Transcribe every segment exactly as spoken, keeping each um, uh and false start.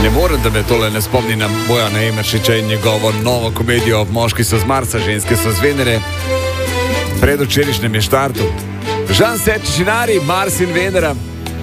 Ne morem, da me tole ne spomni na Bojana Emeršiča in njegovo novo komedijo Moški so z Marsa, ženske so z Venere. Predvčerajšnjem je štartu. Žan Sečinari, Mars in Venera.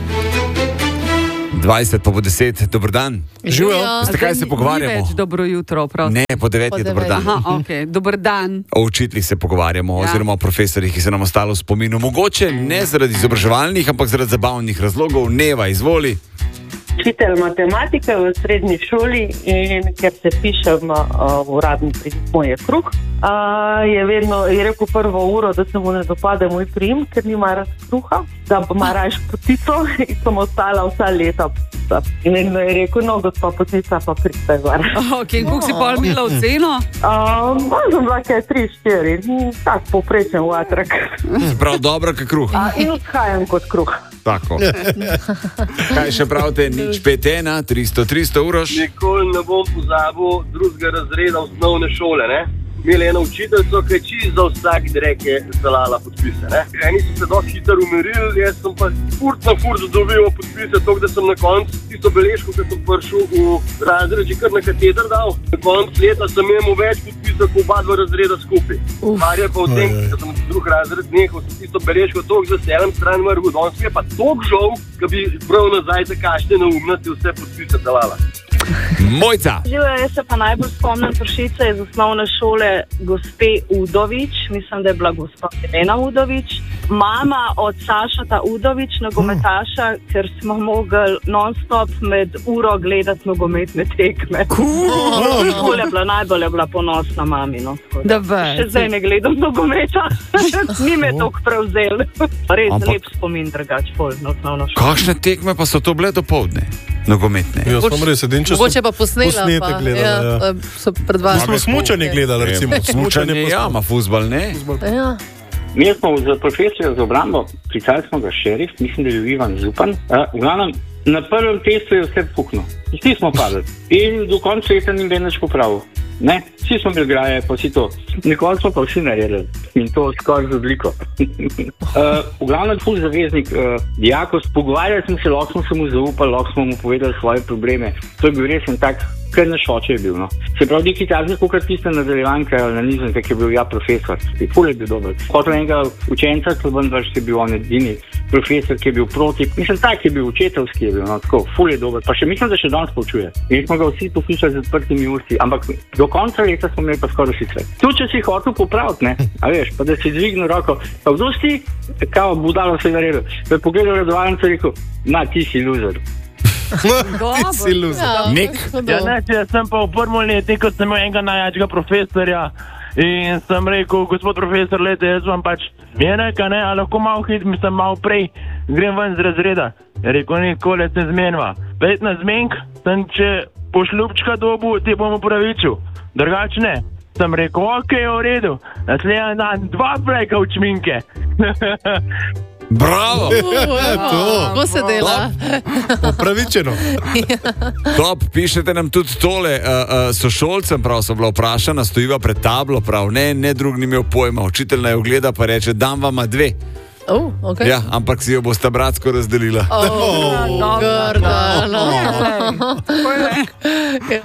dvajset po deset, dober dan. Živijo. Veste, kaj se pogovarjamo? Ni več dobro jutro, prav. Ne, po devet je dober dan. Aha, ok, dober dan. O učiteljih se pogovarjamo, ja. Oziroma o profesorjih, ki se nam ostalo v spominu. Mogoče ne zaradi izobraževalnih, ampak zaradi zabavnih razlogov. Neva, izvoli. Učitelj matematike v srednji šoli in ker se pišem uh, uradni priimek moj je kruh, uh, je vedno je rekel prvo uro, da se mu ne dopade moj priimek, ker nima rad kruha, da ima raje potico in sem ostala vsa leta. In nekdo je rekel, no, gospa potica pa pridite gor. Ok, in kako si pol imela oceno? Uh, Možem bila kaj tri, štiri, tak poprečen vatrak. Prav dobro, kot kruh. Uh, in odhajam kot kruh. Tako. Kaj še pravite, nič pet ena, tristo, tristo Uroš? Nikoli ne bom pozabil drugega razreda osnovne šole, ne? Imeli eno učiteljico, ki je čisto za vsak drek je zalala podpise, ne? Eni so se dosti hitro umirili, jaz sem pa furt na furt dobil podpise, tako da sem na koncu tisto beležko, ki sem prišel v razred, že kar na kateder dal. Na koncu leta sem imel več podpisov, kot oba dva razreda skupaj. Mar je pa v tem, da sem drug razred nehal, sem tisto beležko toliko z veseljem stran vrgel, danes mi je pa toliko žal, da bi prav nazaj za kakšne neumnosti vse podpise zalala. Mojca. Živijo, jaz se pa najbolj spomnim pršice iz osnovne šole gospe Udovič, mislim, da je bila gospa Elena Udovič, mama od Sašata Udovič, nogometaša, ker smo mogli non-stop med uro gledati nogometne tekme. Cool. Škola je bila najbolj je bila ponosna mami, no. Da Še zdaj ne gledam nogometa, ni me toliko prevzel. Res Ampak... lep spomin, drugač pol na osnovno šolo. Kakšne tekme pa so to bile dopoldne? Nogometne. Jaz sem res edin, če mogoče pa posnela, posnete pa, gledali. ja, Ja. so predvajali. Mi smo smučanje gledali, recimo. Smučanje, ja, ima fuzbal, ne? Ja. Mi smo z profesorjem za obrambo, klicali smo ga šerif, mislim, da je bil Ivan Zupan. Uh, v glavnem, na prvem testu je vse puknil. Vsi smo padli. In do konca leta ni bil nič popravil. Ne, vsi smo bili graje, pa vsi to. Nikoli smo pa vsi naredili. In to skoraj z odliko. uh, v glavnem, ful zaveznik, uh, dijakov, pogovarjali smo se, lahko smo se mu zaupali, lahko smo mu povedali svoje probleme. To je bil res en tak, kar naš oče je bil, no. Se pravi, neki takšni, kot tiste nadaljevanke ali na nizem, ki je bil ja profesor. Ful je bil dober. Hotel enega učenca, ki je bil on edini profesor, ki je bil proti. Mislim, tak je bil, učiteljski je bil, no, tako, ful je dober. Pa še mislim, da še danes poučuje. In smo ga vsi poslušali z odprtimi usti, ampak do konca leta smo imeli pa skoraj vsi svet. Tu, če si hotel popraviti, ne, a veš, pa da si dvignil roko, pa kdo si, kao budalo se je naredil. Pa je pogledal redovalnico in rekel, ma, ti si loser. Ti si loser. Ja, Nik. Ja, ne, jaz sem pa v prvem letniku sem imel enega najjačega profesorja in sem rekel, gospod profesor, lete, jaz vam pač zmenek, a ne, a lahko malo hit, mislim, malo prej grem ven z razreda. Je rekel, nikoli se zmenva. Pet na zmenk, sem če pošljubčka dobu, ti bom upravičil. Drugač ne. Sem rekel, ok, v redu. Naslednji dan dva pleka v čminke. Bravo! Kako se dela? Opravičeno. Top, pišete nam tudi tole, uh, uh, sošolcem prav so bila vprašana, stojiva pred tablo prav, ne, ne drug ni imel pojma, učitelj naj ogleda pa reče, dam vama dve. Oh, okay. Ja, ampak si jo bosta bratsko razdelila. Oh, grda, no.